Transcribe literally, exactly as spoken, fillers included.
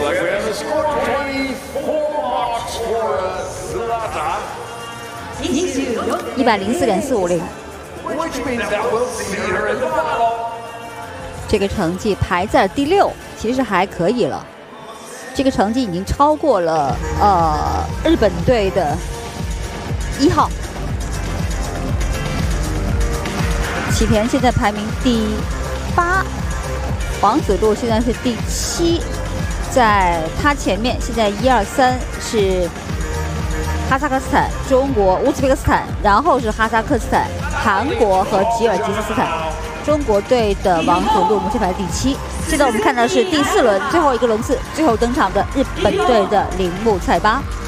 一百零四点四五零。这个成绩排在第六，其实还可以了。这个成绩已经超过了呃日本队的一号。启田现在排名第八，王子路现在是第七，在他前面现在一二三是哈萨克斯坦、中国、乌兹别克斯坦，然后是哈萨克斯坦、韩国和吉尔吉斯斯坦。中国队的王子路目前排第七。现在我们看到的是第四轮最后一个轮次，最后登场的日本队的铃木菜八。